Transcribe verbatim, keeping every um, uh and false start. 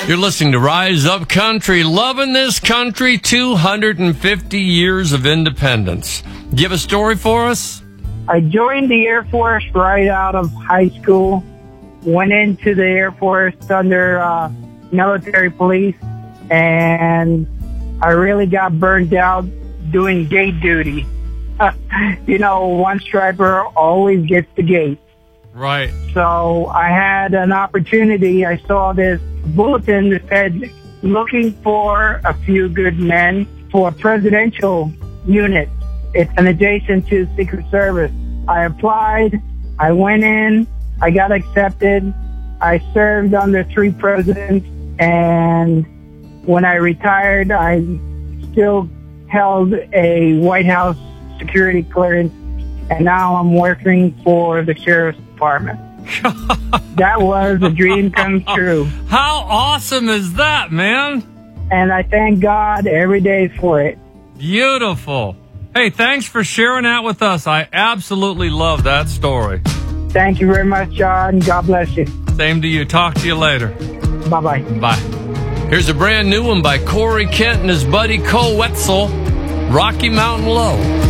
You're listening to Rise Up Country, loving this country, two hundred fifty years of independence. Do you have a story for us? I joined the Air Force right out of high school, went into the Air Force under uh, military police, and I really got burned out doing gate duty. You know, one striper always gets the gate. Right. So I had an opportunity. I saw this bulletin that said, looking for a few good men for a presidential unit. It's an adjacent to Secret Service. I applied. I went in. I got accepted. I served under three presidents. And when I retired, I still held a White House security clearance. And now I'm working for the Sheriff's Department. That was a dream come true. How awesome is that, man? And I thank God every day for it. Beautiful. Hey, thanks for sharing that with us. I absolutely love that story. Thank you very much, John. God bless you. Same to you. Talk to you later. Bye-bye. Bye. Here's a brand new one by Corey Kent and his buddy Cole Wetzel, Rocky Mountain Low.